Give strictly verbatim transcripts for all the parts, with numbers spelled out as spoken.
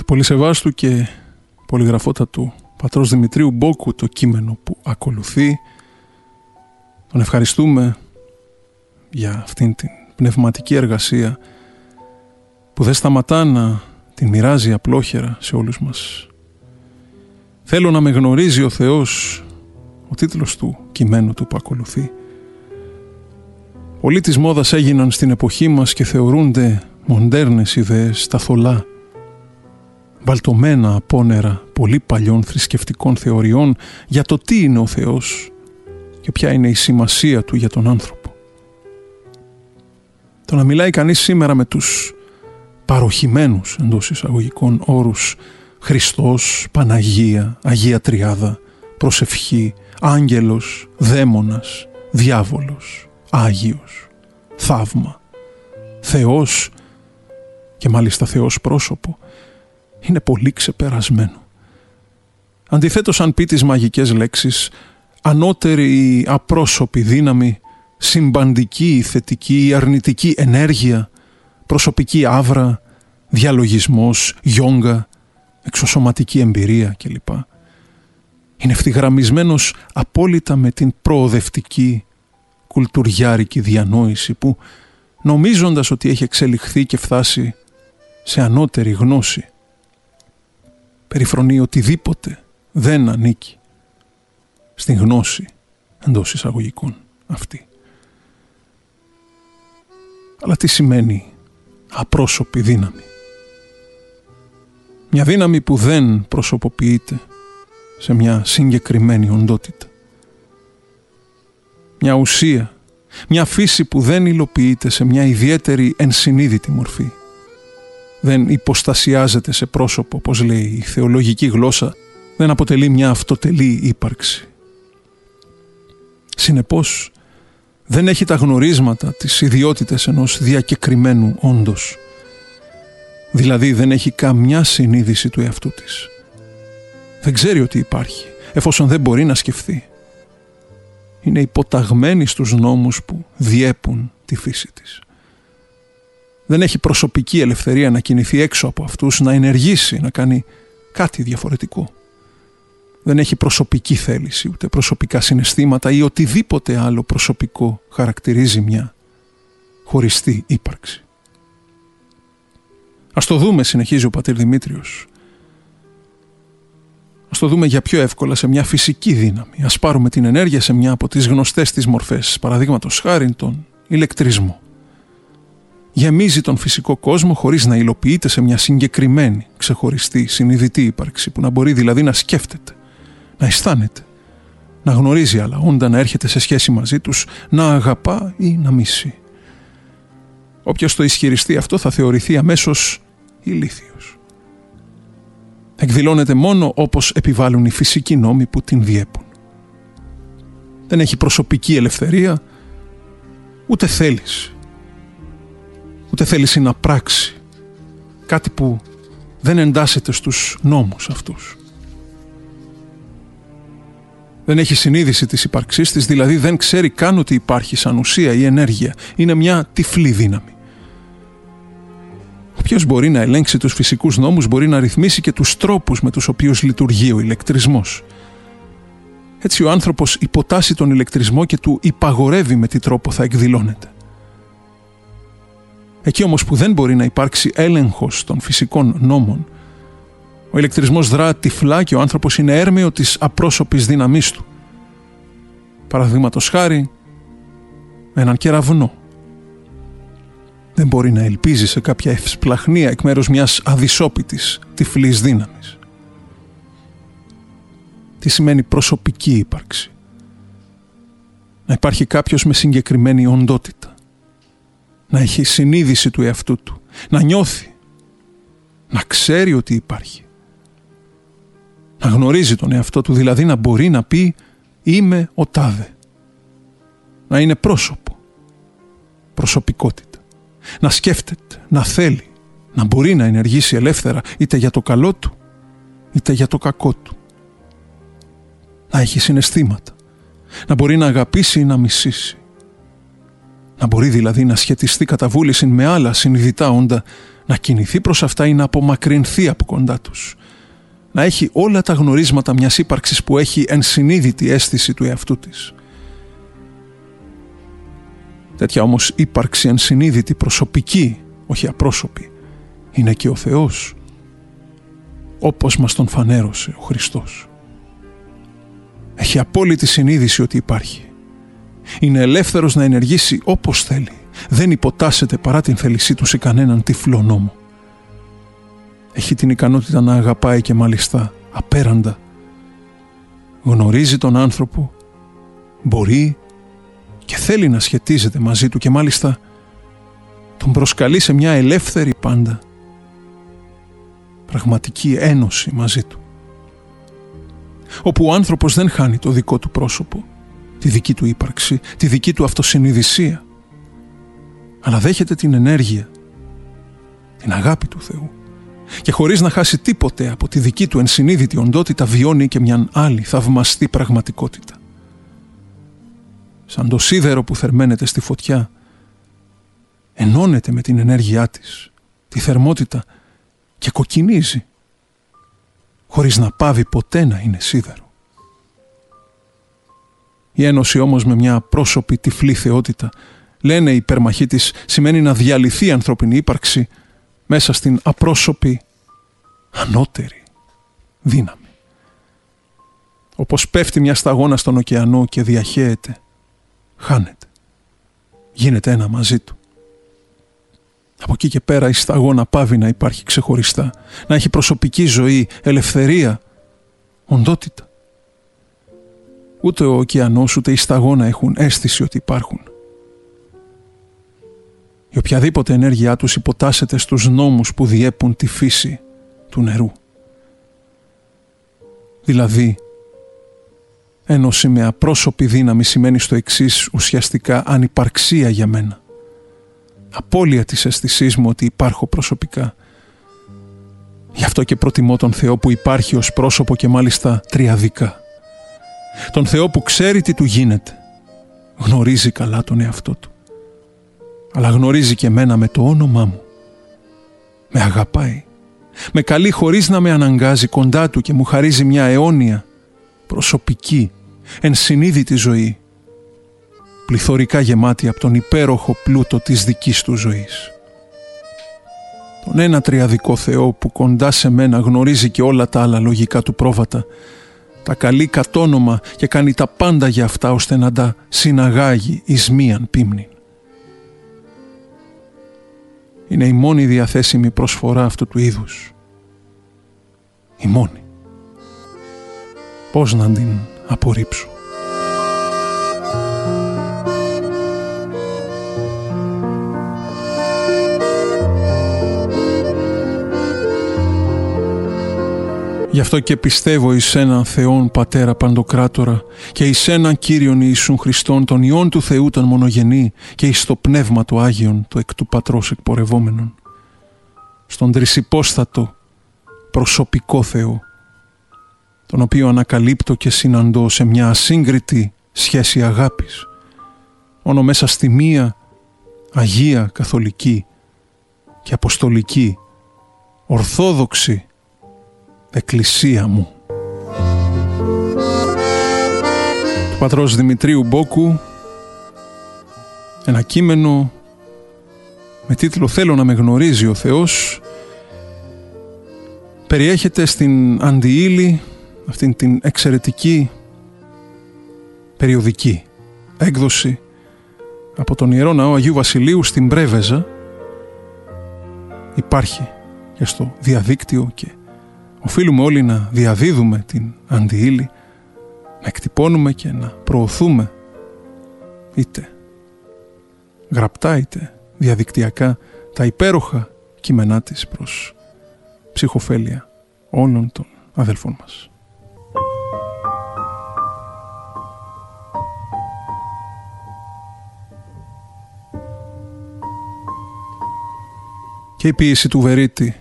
πολυσεβάστου και πολυγραφότατου πατρός Δημητρίου Μπόκου το κείμενο που ακολουθεί. Τον ευχαριστούμε για αυτήν την πνευματική εργασία που δεν σταματά να την μοιράζει απλόχερα σε όλους μας. «Θέλω να με γνωρίζει ο Θεός», ο τίτλος του κειμένου του που ακολουθεί. Πολλοί της μόδας έγιναν στην εποχή μας και θεωρούνται μοντέρνες ιδέες, τα θολά, βαλτωμένα απόνερα πολύ παλιών θρησκευτικών θεωριών για το τι είναι ο Θεός και ποια είναι η σημασία του για τον άνθρωπο. Το να μιλάει κανείς σήμερα με τους παροχημένους εντός εισαγωγικών όρους Χριστός, Παναγία, Αγία Τριάδα, προσευχή, άγγελος, δαίμονας, διάβολος, Άγιος, θαύμα, Θεός και μάλιστα Θεός πρόσωπο, είναι πολύ ξεπερασμένο. Αντιθέτως, αν πει τις μαγικές λέξεις ανώτερη ή απρόσωπη δύναμη, συμπαντική ή θετική ή αρνητική ενέργεια, προσωπική άβρα, διαλογισμός, γιόγκα, εξωσωματική εμπειρία κλπ. Είναι ευθυγραμμισμένος απόλυτα με την προοδευτική κουλτουριάρικη διανόηση που, νομίζοντας ότι έχει εξελιχθεί και φτάσει σε ανώτερη γνώση, περιφρονεί οτιδήποτε δεν ανήκει στην γνώση εντός εισαγωγικών αυτή. Αλλά τι σημαίνει απρόσωπη δύναμη? Μια δύναμη που δεν προσωποποιείται σε μια συγκεκριμένη οντότητα. Μια ουσία, μια φύση που δεν υλοποιείται σε μια ιδιαίτερη ενσυνείδητη μορφή. Δεν υποστασιάζεται σε πρόσωπο, όπως λέει η θεολογική γλώσσα, δεν αποτελεί μια αυτοτελή ύπαρξη. Συνεπώς, δεν έχει τα γνωρίσματα, τις ιδιότητες ενός διακεκριμένου όντος. Δηλαδή δεν έχει καμιά συνείδηση του εαυτού της. Δεν ξέρει ότι υπάρχει, εφόσον δεν μπορεί να σκεφτεί. Είναι υποταγμένη στους νόμους που διέπουν τη φύση της. Δεν έχει προσωπική ελευθερία να κινηθεί έξω από αυτούς, να ενεργήσει, να κάνει κάτι διαφορετικό. Δεν έχει προσωπική θέληση, ούτε προσωπικά συναισθήματα ή οτιδήποτε άλλο προσωπικό χαρακτηρίζει μια χωριστή ύπαρξη. Ας το δούμε, συνεχίζει ο πατήρ Δημήτριος. Ας το δούμε για πιο εύκολα σε μια φυσική δύναμη. Ας πάρουμε την ενέργεια σε μια από τις γνωστές της μορφές, παραδείγματος χάριν τον ηλεκτρισμό. Γεμίζει τον φυσικό κόσμο χωρίς να υλοποιείται σε μια συγκεκριμένη, ξεχωριστή, συνειδητή ύπαρξη, που να μπορεί δηλαδή να σκέφτεται, να αισθάνεται, να γνωρίζει άλλα όντα, να έρχεται σε σχέση μαζί τους, να αγαπά ή να μισεί. Όποιος το ισχυριστεί αυτό θα θεωρηθεί αμέσως ηλίθιος. Εκδηλώνεται μόνο όπως επιβάλλουν οι φυσικοί νόμοι που την διέπουν. Δεν έχει προσωπική ελευθερία, ούτε θέληση. Ούτε θέληση να πράξει κάτι που δεν εντάσσεται στους νόμους αυτούς. Δεν έχει συνείδηση της ύπαρξής της, δηλαδή δεν ξέρει καν ότι υπάρχει σαν ουσία ή ενέργεια. Είναι μια τυφλή δύναμη. Όποιος μπορεί να ελέγξει τους φυσικούς νόμους μπορεί να ρυθμίσει και τους τρόπους με τους οποίους λειτουργεί ο ηλεκτρισμός. Έτσι ο άνθρωπος υποτάσσει τον ηλεκτρισμό και του υπαγορεύει με τι τρόπο θα εκδηλώνεται. Εκεί όμως που δεν μπορεί να υπάρξει έλεγχος των φυσικών νόμων, ο ηλεκτρισμός δρά τυφλά και ο άνθρωπος είναι έρμεο της απρόσωπης δύναμής του. Παραδείγματος χάρη, με έναν κεραυνό. Δεν μπορεί να ελπίζει σε κάποια ευσπλαχνία εκ μέρους μιας αδυσόπιτης τυφλής δύναμης. Τι σημαίνει προσωπική ύπαρξη? Να υπάρχει κάποιος με συγκεκριμένη οντότητα. Να έχει συνείδηση του εαυτού του. Να νιώθει. Να ξέρει ότι υπάρχει. Να γνωρίζει τον εαυτό του, δηλαδή να μπορεί να πει «Είμαι ο τάδε». Να είναι πρόσωπο. Προσωπικότητα. Να σκέφτεται, να θέλει, να μπορεί να ενεργήσει ελεύθερα είτε για το καλό του, είτε για το κακό του. Να έχει συναισθήματα. Να μπορεί να αγαπήσει ή να μισήσει. Να μπορεί δηλαδή να σχετιστεί κατά βούληση με άλλα συνειδητά όντα, να κινηθεί προς αυτά ή να απομακρυνθεί από κοντά τους. Να έχει όλα τα γνωρίσματα μιας ύπαρξης που έχει ενσυνείδητη αίσθηση του εαυτού της. Τέτοια όμως ύπαρξη ενσυνείδητη, προσωπική, όχι απρόσωπη, είναι και ο Θεός, όπως μας τον φανέρωσε ο Χριστός. Έχει απόλυτη συνείδηση ότι υπάρχει. Είναι ελεύθερος να ενεργήσει όπως θέλει. Δεν υποτάσσεται παρά την θέλησή του σε κανέναν τυφλό νόμο. Έχει την ικανότητα να αγαπάει και μάλιστα απέραντα. Γνωρίζει τον άνθρωπο, μπορεί και θέλει να σχετίζεται μαζί του και μάλιστα τον προσκαλεί σε μια ελεύθερη πάντα πραγματική ένωση μαζί του, όπου ο άνθρωπος δεν χάνει το δικό του πρόσωπο, τη δική του ύπαρξη, τη δική του αυτοσυνειδησία, αλλά δέχεται την ενέργεια, την αγάπη του Θεού και χωρίς να χάσει τίποτε από τη δική του ενσυνείδητη οντότητα βιώνει και μιαν άλλη θαυμαστή πραγματικότητα. Σαν το σίδερο που θερμαίνεται στη φωτιά, ενώνεται με την ενέργειά της, τη θερμότητα και κοκκινίζει, χωρίς να πάβει ποτέ να είναι σίδερο. Η ένωση όμως με μια απρόσωπη τυφλή θεότητα, λένε οι υπερμαχοί της, σημαίνει να διαλυθεί η ανθρώπινη ύπαρξη μέσα στην απρόσωπη ανώτερη δύναμη. Όπως πέφτει μια σταγόνα στον ωκεανό και διαχέεται, χάνεται, γίνεται ένα μαζί του. Από εκεί και πέρα η σταγόνα πάβει να υπάρχει ξεχωριστά, να έχει προσωπική ζωή, ελευθερία, οντότητα. Ούτε ο ωκεανός ούτε η σταγόνα έχουν αίσθηση ότι υπάρχουν. Η οποιαδήποτε ενέργειά τους υποτάσσεται στους νόμους που διέπουν τη φύση του νερού. Δηλαδή, ένωση με απρόσωπη δύναμη σημαίνει στο εξής ουσιαστικά ανυπαρξία για μένα. Απώλεια της αίσθησής μου ότι υπάρχω προσωπικά. Γι' αυτό και προτιμώ τον Θεό που υπάρχει ως πρόσωπο και μάλιστα τριαδικά. Τον Θεό που ξέρει τι του γίνεται. Γνωρίζει καλά τον εαυτό του. Αλλά γνωρίζει και εμένα με το όνομά μου. Με αγαπάει. Με καλεί χωρίς να με αναγκάζει κοντά του και μου χαρίζει μια αιώνια, προσωπική, ενσυνείδητη ζωή, πληθωρικά γεμάτη από τον υπέροχο πλούτο της δικής του ζωής. Τον ένα τριαδικό Θεό που κοντά σε μένα γνωρίζει και όλα τα άλλα λογικά του πρόβατα, τα καλεί κατ' όνομα και κάνει τα πάντα για αυτά ώστε να τα συναγάγει εις μίαν πίμνην. Είναι η μόνη διαθέσιμη προσφορά αυτού του είδους. Η μόνη. Πώς να την απορρίψω? Γι' αυτό και πιστεύω εις έναν Θεόν Πατέρα Παντοκράτορα και εις έναν Κύριον Ιησούν Χριστόν, τον Υιόν του Θεού τον μονογενή και εις το Πνεύμα του Άγιον, το εκ του Πατρός εκπορευόμενον. Στον τρισυπόστατο προσωπικό Θεό, τον οποίο ανακαλύπτω και συναντώ σε μια ασύγκριτη σχέση αγάπης, μόνο μέσα στη μία Αγία Καθολική και Αποστολική Ορθόδοξη Εκκλησία μου. Του πατρός Δημητρίου Μπόκου, ένα κείμενο με τίτλο «Θέλω να με γνωρίζει ο Θεός», περιέχεται στην Αντιήλη, αυτήν την εξαιρετική περιοδική έκδοση από τον Ιερό Ναό Αγίου Βασιλείου στην Πρέβεζα. Υπάρχει και στο διαδίκτυο και οφείλουμε όλοι να διαδίδουμε την Αντιήλη, να εκτυπώνουμε και να προωθούμε είτε γραπτά είτε διαδικτυακά τα υπέροχα κείμενά της προς ψυχοφέλεια όλων των αδελφών μας. Και η ποίηση του Βερίτη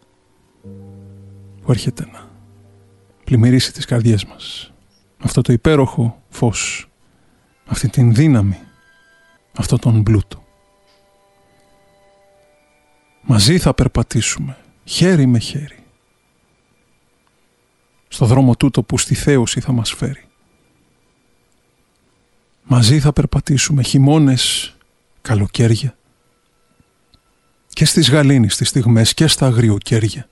που έρχεται να πλημμυρίσει τις καρδιές μας, αυτό το υπέροχο φως, αυτή την δύναμη, αυτό τον πλούτο. Μαζί θα περπατήσουμε, χέρι με χέρι, στο δρόμο τούτο που στη θέωση θα μας φέρει. Μαζί θα περπατήσουμε χειμώνες, καλοκαίρια, και στις γαλήνες τις στιγμές και στα αγριοκαίρια.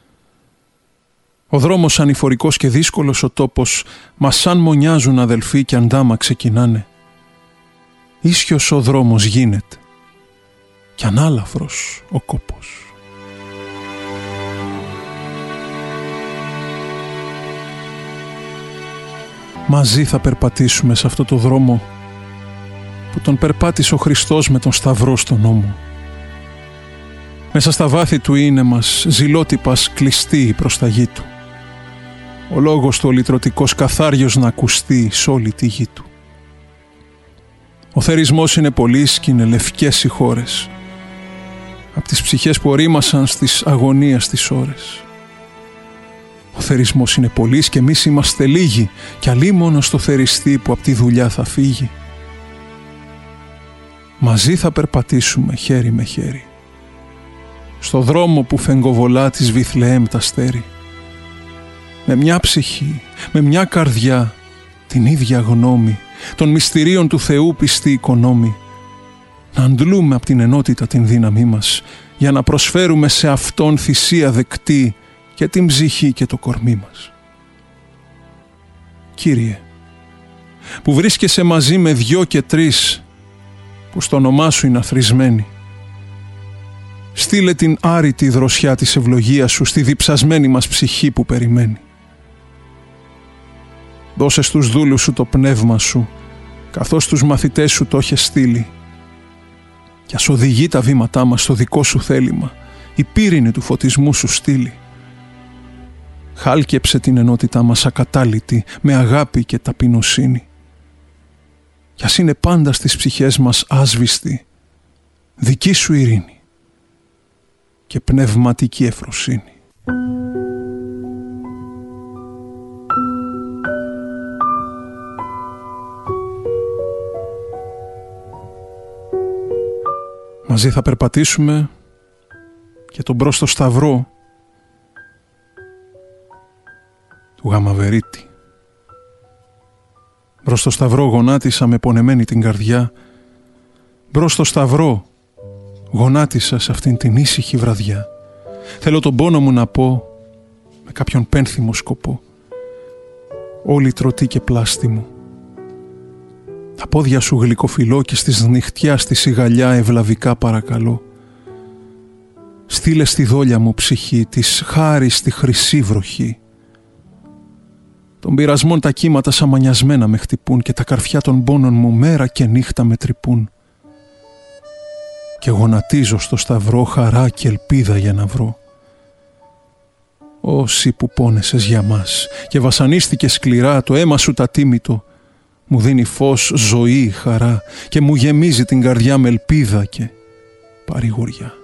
Ο δρόμος ανηφορικός και δύσκολος ο τόπος, μα σαν μονιάζουν αδελφοί κι αντάμα ξεκινάνε. Ίσιος ο δρόμος γίνεται κι ανάλαφρος ο κόπος. Μαζί θα περπατήσουμε σε αυτό το δρόμο που τον περπάτησε ο Χριστός με τον σταυρό στον ώμο. Μέσα στα βάθη του είναι μας ζηλότυπας κλειστή η προσταγή του. Ο λόγος του ο λυτρωτικός καθάριος να ακουστεί σ' όλη τη γη του. Ο θερισμός είναι πολύς κι είναι λευκές οι χώρες, απ' τις ψυχές που ορίμασαν στις αγωνίες τις ώρες. Ο θερισμός είναι πολύς κι εμείς είμαστε λίγοι, κι αλίμονο στο θεριστή που απ' τη δουλειά θα φύγει. Μαζί θα περπατήσουμε χέρι με χέρι, στο δρόμο που φεγγοβολά της Βιθλεέμ τα στέρι. Με μια ψυχή, με μια καρδιά, την ίδια γνώμη, των μυστηρίων του Θεού πιστή οικονόμη, να αντλούμε από την ενότητα την δύναμή μας, για να προσφέρουμε σε Αυτόν θυσία δεκτή και την ψυχή και το κορμί μας. Κύριε, που βρίσκεσαι μαζί με δυο και τρεις, που στο όνομά Σου είναι αθροισμένοι, στείλε την άρρητη δροσιά της ευλογίας Σου στη διψασμένη μας ψυχή που περιμένει. Δώσε στους δούλους Σου το πνεύμα Σου, καθώς τους μαθητές Σου το έχεις στείλει, κι ας οδηγεί τα βήματά μας στο δικό Σου θέλημα, η πύρινη του φωτισμού Σου στείλει. Χάλκεψε την ενότητά μας ακατάλητη, με αγάπη και ταπεινοσύνη, κι ας είναι πάντα στις ψυχές μας άσβηστη δική Σου ειρήνη και πνευματική ευφροσύνη. Μαζί θα περπατήσουμε και τον μπρος στο σταυρό του Γαμαβερίτη. Μπρος στο σταυρό γονάτισα με πονεμένη την καρδιά, μπρος στο σταυρό γονάτισα σε αυτήν την ήσυχη βραδιά. Θέλω τον πόνο μου να πω με κάποιον πένθυμο σκοπό, όλη τρωτή και πλάστη μου. Τα πόδια Σου γλυκοφυλλό και στις νυχτιά στη σιγαλιά ευλαβικά παρακαλώ. Στείλε στη δόλια μου ψυχή της χάρη στη χρυσή βροχή. Των πειρασμών τα κύματα σαμανιασμένα με χτυπούν και τα καρφιά των πόνων μου μέρα και νύχτα με τρυπούν. Και γονατίζω στο σταυρό χαρά και ελπίδα για να βρω. Όσοι που πόνεσες για μας και βασανίστηκε σκληρά, το αίμα Σου τα τίμητο μου δίνει φως, ζωή, χαρά και μου γεμίζει την καρδιά με ελπίδα και παρηγοριά.